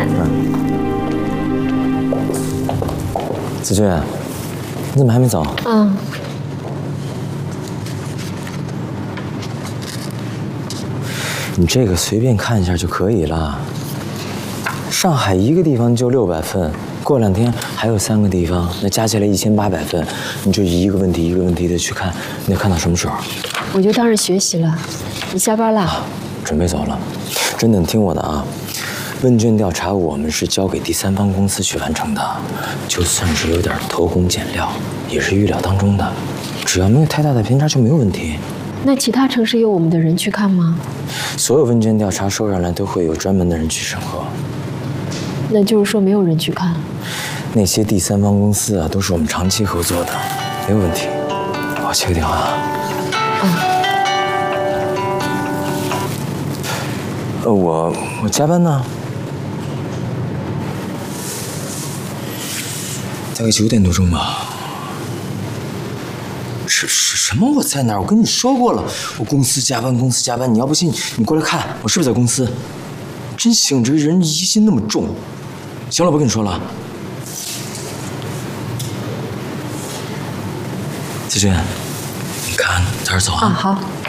子君，你怎么还没走？ 嗯。 你这个随便看一下就可以了。上海一个地方就600份，过2天还有3个地方，那加起来1800份，你就一个问题一个问题的去看，你要看到什么时候？ 我就当是学习了。你下班了？ 准备走了。真的，你听我的啊。问卷调查我们是交给第三方公司去完成的，就算是有点偷工减料，也是预料当中的。只要没有太大的偏差就没有问题。 那其他城市有我们的人去看吗？ 所有问卷调查收上来都会有专门的人去审核。 那就是说没有人去看。 那些第三方公司啊，都是我们长期合作的，没有问题。我接个电话啊。我加班呢。大概9点多钟吧。什么？我在哪儿？我跟你说过了，我公司加班，公司加班。你要不信，你过来看，我是不是在公司？真行，这个人疑心那么重。行了，不跟你说了。子君，你看早点走啊。 好。